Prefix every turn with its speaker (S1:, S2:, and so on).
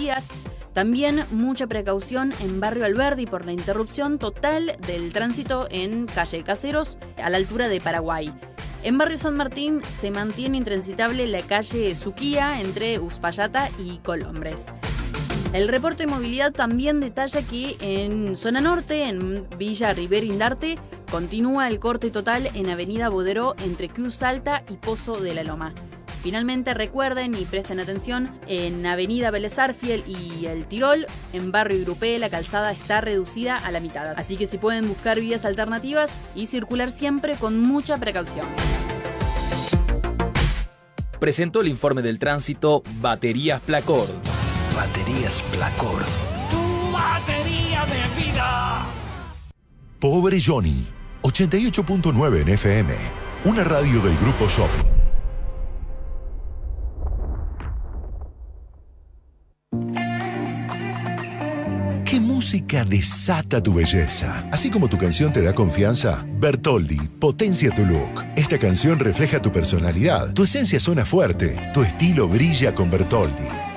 S1: días. También mucha precaución en Barrio Alberdi por la interrupción total del tránsito en calle Caseros a la altura de Paraguay. En Barrio San Martín se mantiene intransitable la calle Suquía entre Uspallata y Colombres. El reporte de movilidad también detalla que en zona norte, en Villa Rivera-Indarte, continúa el corte total en Avenida Boderó entre Cruz Alta y Pozo de la Loma. Finalmente recuerden y presten atención, en Avenida Vélez Arfiel y El Tirol, en Barrio Igrupé, la calzada está reducida a la mitad. Así que si pueden buscar vías alternativas y circular siempre con mucha precaución.
S2: Presentó el informe del tránsito Baterías Placor.
S3: Baterías Placor.
S4: Tu batería de vida.
S5: Pobre Johnny, 88.9 en FM, una radio del Grupo Shopping. ¿Qué música desata tu belleza? Así como tu canción te da confianza, Bertoldi potencia tu look. Esta canción refleja tu personalidad, tu esencia suena fuerte, tu estilo brilla con Bertoldi.